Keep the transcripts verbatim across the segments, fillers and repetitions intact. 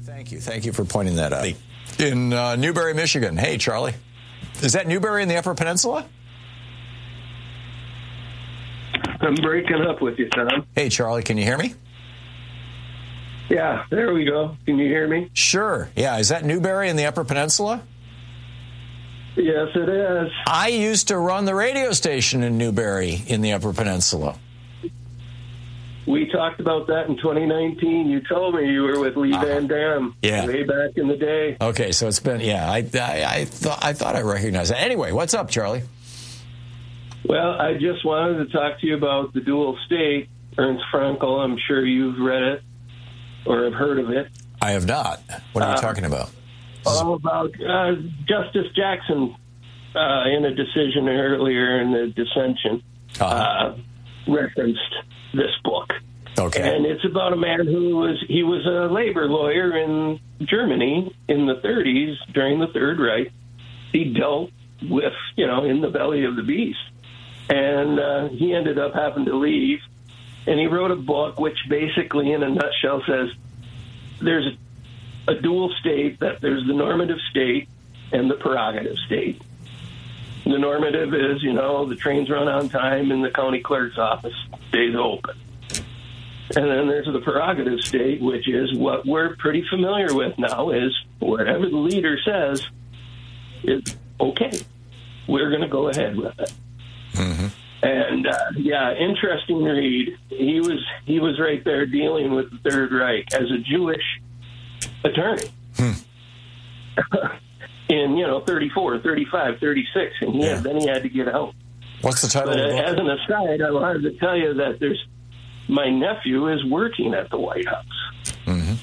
Thank you. Thank you for pointing that out. In uh, Newberry, Michigan. Hey, Charlie. Is that Newberry in the Upper Peninsula? I'm breaking up with you, Tom. Hey, Charlie, can you hear me? Yeah, there we go. Can you hear me? Sure. Yeah, is that Newberry in the Upper Peninsula? Yes, it is. I used to run the radio station in Newberry in the Upper Peninsula. We talked about that in twenty nineteen. You told me you were with Lee uh, Van Dam yeah. way back in the day. Okay, so it's been, yeah, I, I, I, th- I thought I recognized that. Anyway, what's up, Charlie? Well, I just wanted to talk to you about The Dual State, Ernst Frankl. I'm sure you've read it or have heard of it. I have not. What are you uh, talking about? All about uh, Justice Jackson uh, in a decision earlier in the dissension uh-huh. uh, referenced this book. Okay. And it's about a man who was, he was a labor lawyer in Germany in the thirties during the Third Reich. He dealt with, you know, in the belly of the beast. And uh, he ended up having to leave. And he wrote a book which basically, in a nutshell, says there's a dual state, that there's the normative state and the prerogative state. The normative is, you know, the trains run on time and the county clerk's office stays open. And then there's the prerogative state, which is what we're pretty familiar with now, is whatever the leader says is okay. We're going to go ahead with it. Mm-hmm. And, uh, yeah, interesting read. He was he was right there dealing with the Third Reich as a Jewish attorney. Hmm. In, you know, thirty-four, thirty-five, thirty-six, and he yeah. had, then he had to get out. What's the title but, of the book? As an aside, I wanted to tell you that there's my nephew is working at the White House. Mm-hmm.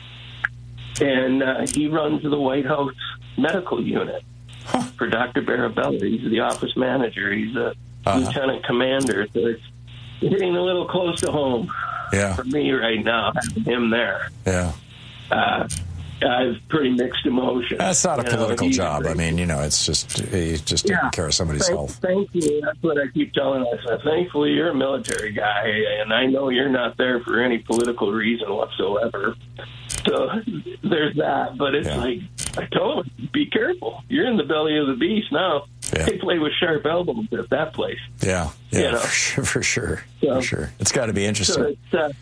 And uh, he runs the White House medical unit huh. for Doctor Barabella. He's the office manager. He's a uh-huh. lieutenant commander. So it's hitting a little close to home yeah. for me right now, having him there. Yeah. Uh, I have pretty mixed emotions. That's not a you political know, job. I mean, you know, it's just he's just taking yeah. care of somebody's thank, health. Thank you. That's what I keep telling myself. Thankfully, you're a military guy, and I know you're not there for any political reason whatsoever. So there's that. But it's yeah. like, I told him, be careful. You're in the belly of the beast now. Yeah. They play with sharp elbows at that place. Yeah, yeah, you know? for sure. For sure. So, for sure. It's got to be interesting. So it's, uh,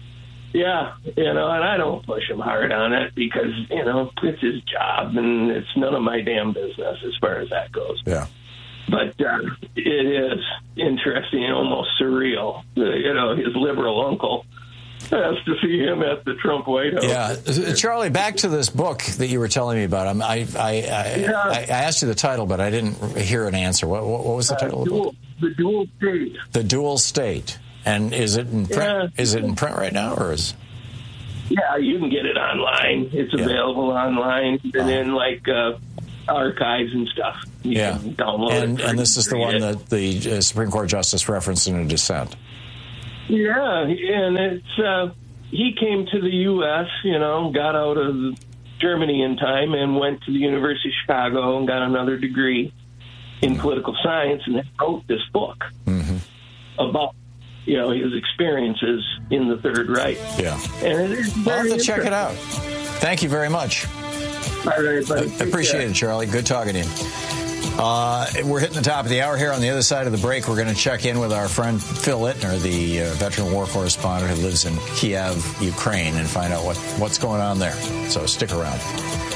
Yeah, you know, and I don't push him hard on it because, you know, it's his job and it's none of my damn business as far as that goes. Yeah. But uh, it is interesting and almost surreal. Uh, you know, his liberal uncle has to see him at the Trump White House. Yeah. Charlie, back to this book that you were telling me about. I I, I, yeah. I, I asked you the title, but I didn't hear an answer. What, what, what was the title uh, of the dual, book? The Dual State. The Dual State. And is it in print? Yeah. Is it in print right now, or is? Yeah, you can get it online. It's yeah. available online, and uh-huh. in like uh, archives and stuff. You yeah, can download and it. And this is the one it. that the uh, Supreme Court Justice referenced in a dissent. Yeah, and it's uh, he came to the U S, you know, got out of Germany in time, and went to the University of Chicago and got another degree in mm-hmm. political science, and then wrote this book mm-hmm. about, you know, his experiences in the Third Reich. Yeah. And it is I'll have to check it out. Thank you very much. All right, buddy. I appreciate it, Charlie. Good talking to you. Uh, we're hitting the top of the hour here. On the other side of the break, we're going to check in with our friend Phil Ittner, the uh, veteran war correspondent who lives in Kiev, Ukraine, and find out what, what's going on there. So stick around.